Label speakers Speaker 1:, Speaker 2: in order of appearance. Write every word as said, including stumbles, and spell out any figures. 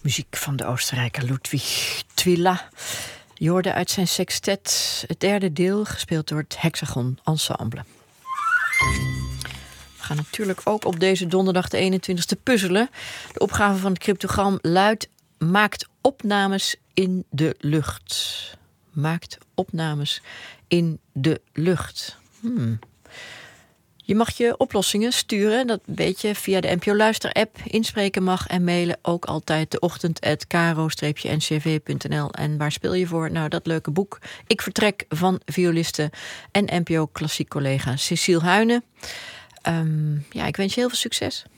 Speaker 1: Muziek van de Oostenrijker Ludwig Twila. Je hoorde uit zijn sextet het derde deel, gespeeld door het Hexagon Ensemble. We gaan natuurlijk ook op deze donderdag de eenentwintigste puzzelen. De opgave van het cryptogram luidt: maakt opnames in de lucht. Maakt opnames in de lucht. Hmm. Je mag je oplossingen sturen, dat weet je, via de N P O Luister-app. Inspreken mag en mailen ook altijd de ochtend at karo n c v punt n l. En waar speel je voor? Nou, dat leuke boek Ik Vertrek van violiste en N P O klassiek collega Cecile Huyne. Um, ja, ik wens je heel veel succes.